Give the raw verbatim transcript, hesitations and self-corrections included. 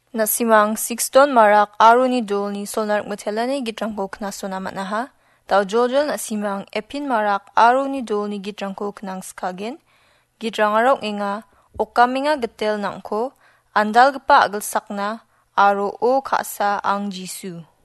Nasimang Sixton Marak Aruni Dolni Solnarik Mutelani Gitrangko Knasona Matnaha. Tau Joljol Nasimang Epin Marak Aruni Dolni Gitrangko Knang Skagin. Gitrangarok Inga Okaminga Getel Nangko Andal Gepa Agel Sakna Aro O Kasa Ang Jisu.